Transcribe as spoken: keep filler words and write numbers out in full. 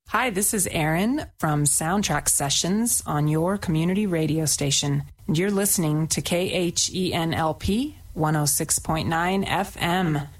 Hi, this is Erin from Soundtrack Sessions on your community radio station. And you're listening to K H E N L P one oh six point nine F M.